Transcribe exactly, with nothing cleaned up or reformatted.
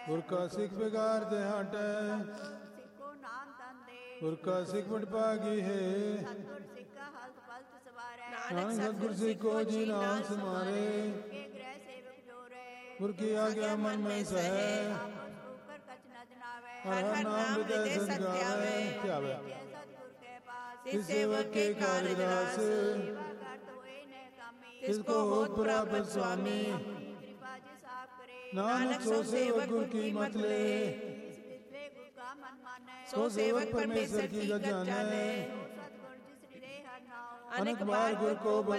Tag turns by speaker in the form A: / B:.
A: ਗੁਰ ਕਾ ਸਿੱਖ ਬਿਗਾਰ ਦੇ ਹਟੈ,
B: ਸਿੱਖੋ ਨਾਮ ਤੰਦੇ,
A: ਗੁਰ ਕਾ ਸਿੱਖ ਵਡ ਭਾਗੀ ਹੈ।
B: ਸਤਿਗੁਰ ਸਿੱਖਾ ਹਲਤ ਪਲਤ ਸਵਾਰੈ,
A: ਨਾਨਕ ਸਤਿਗੁਰ ਸਿੱਖੋ ਜੀ ਨਾਮ ਸਮਾਰੇ।
B: ਕੇ ਗ੍ਰਹਿ ਸੇਵਕ ਜੋਰੇ,
A: ਗੁਰ ਕੀ ਆਗਿਆ ਮਨ ਮੈਂ ਸਹਿ,
B: ਆਪਸ ਉਪਰ ਕਛ ਨ ਜਨਾਵੈ।
A: ਹਰ ਹਰ ਨਾਮ ਹਿਰਦੈ ਸਤ ਗਾਵੈ ਧਿਆਵੈ।
B: ਸਤਿਗੁਰ ਕੇ ਪਾਸ,
A: ਤਿਸ ਸੇਵਕ ਕੇ ਕਾਰਜ ਰਾਸ,
B: ਸੇਵਾ ਕਰਤ ਹੋਏ ਨੇ ਕਾਮੀ।
A: ਤਿਸ ਕੋ ਹੋਤ ਪ੍ਰਾਪਤ ਸੁਆਮੀ।
B: ਕਿਰਪਾ ਜਿਸ ਆਪ ਕਰੇ,
A: ਨਾਨਕ ਸੋ ਸੇਵਕ ਗੁਰ ਕੀ ਮਤ ਲੈ,
B: ਇਸ ਵਿਸਲੇ ਗੁਰ ਕਾ ਮਨ ਮਾਨੈ।
A: ਸੋ ਸੇਵਕ ਪਰਮੇਸ਼ਰ ਕੀ ਗਤ ਜਾਣੈ।
B: ਸਤਿਗੁਰ ਜਿਸ ਹਿਰਦੇ ਹਰਿ ਨਾਉ,
A: ਅਨੇਕ ਬਾਰ ਗੁਰ ਕੋ